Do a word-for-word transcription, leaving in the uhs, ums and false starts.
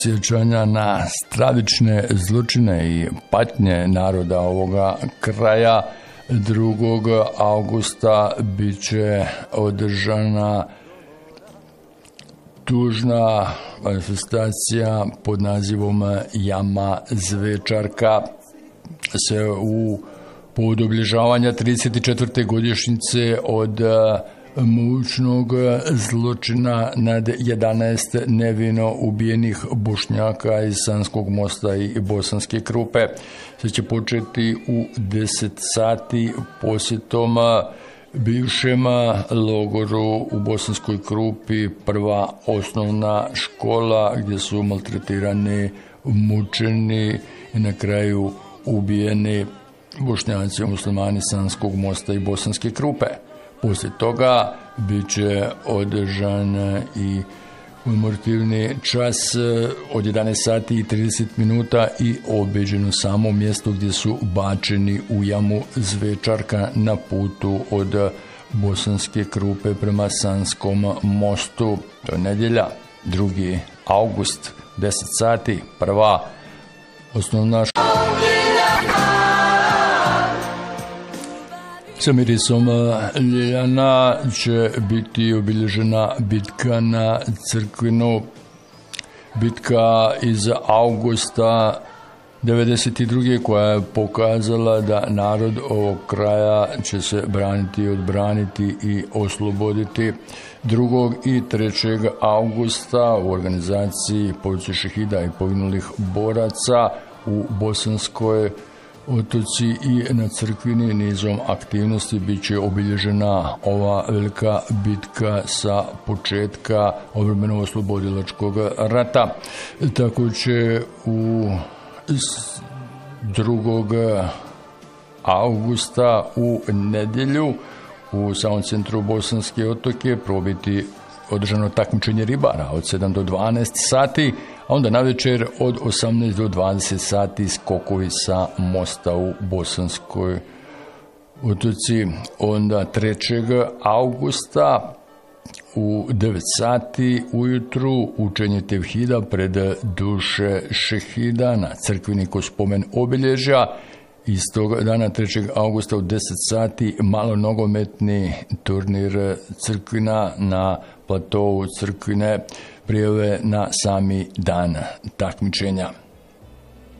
sjećanja na stravične zločine i patnje naroda ovoga kraja drugog avgusta bit će održana tužna manifestacija pod nazivom Jama Zvečarka se u povod obilježavanja trideset četvrte godišnjice od mučnog zločina nad jedanaest nevino ubijenih Bošnjaka iz Sanskog Mosta i Bosanske Krupe. Sve će početi u deset sati posjetom bivšem logoru u Bosanskoj Krupi, prva osnovna škola gdje su maltretirani, mučeni i na kraju ubijeni Bošnjaci muslimani Sanskog Mosta i Bosanske Krupe. Poslije toga bit će održan i memorativni čas od jedanaest sati i trideset minuta i obilježeno samo mjesto gdje su bačeni u jamu Zvečarka na putu od Bosanske Krupe prema Sanskom mostu. To je nedjelja, drugi avgust, deset sati, prva osnovna škola. Sa mirisom Ljeljana će biti obilježena bitka na Crkvinu, bitka iz avgusta devedeset druge koja je pokazala da narod ovog kraja će se braniti, odbraniti i osloboditi. drugog i trećeg avgusta u organizaciji Police šehida i poginulih boraca u Bosanskoj Otoci i na Crkvini nizom aktivnosti bit će obilježena ova velika bitka sa početka obrambeno-oslobodilačkog rata. Tako će u drugog avgusta u nedjelju u samom centru Bosanske Otoke probiti održano takmičenje ribara od sedam do dvanaest sati, a onda navečer od osamnaest do dvadeset sati skokovi sa mosta u Bosanskoj Otoci. Onda trećeg avgusta u devet sati ujutru učenje tevhida pred duše šehida na Crkvini ko spomen obilježja. Istog dana trećeg avgusta u deset sati malo nogometni turnir Crkvina na platovu Crkvine, prijave na sami dan takmičenja.